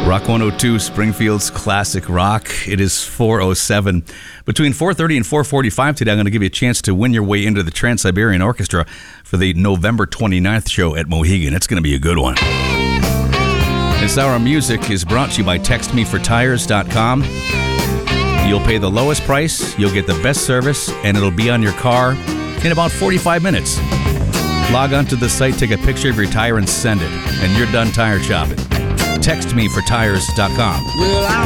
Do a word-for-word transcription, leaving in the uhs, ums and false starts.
Rock one oh two, Springfield's classic rock. It is four oh seven. Between four thirty and four forty-five today, I'm going to give you a chance to win your way into the Trans-Siberian Orchestra for the November twenty-ninth show at Mohegan. It's going to be a good one. This hour of music is brought to you by text me for tires dot com. You'll pay the lowest price, you'll get the best service, and it'll be on your car in about forty-five minutes. Log on to the site, take a picture of your tire, and send it, and you're done tire shopping. text me for tires dot com. Well, I